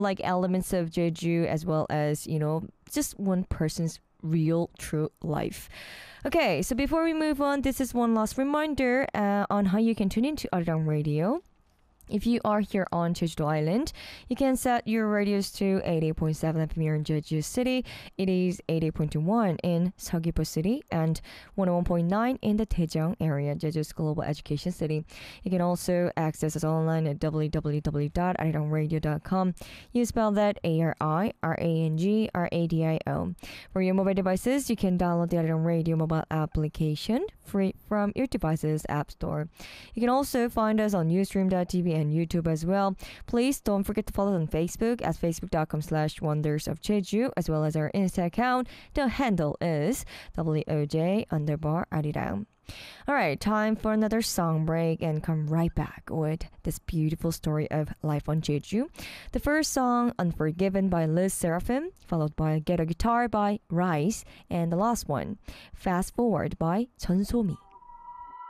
like elements of Jeju as well as, just one person's real true life. Okay, so before we move on, this is one last reminder on how you can tune into Arirang Radio. If you are here on Jeju Island, you can set your radios to 88.7 FM here in Jeju City. It is 88.1 in Seogwipo City and 101.9 in the Daejeong area, Jeju's global education city. You can also access us online at www.arirangradio.com. You spell that ARIRANGRADIO. For your mobile devices, you can download the Arirang Radio mobile application free from your device's app store. You can also find us on Newsstream.tv and YouTube as well. Please don't forget to follow us on Facebook at facebook.com/Wonders of Jeju, as well as our Insta account. The handle is WOJ_Arirang. All right, time for another song break and come right back with this beautiful story of life on Jeju. The first song, Unforgiven by Liz Seraphim, followed by Get a Guitar by Rice, and the last one, Fast Forward by Chun So-mi.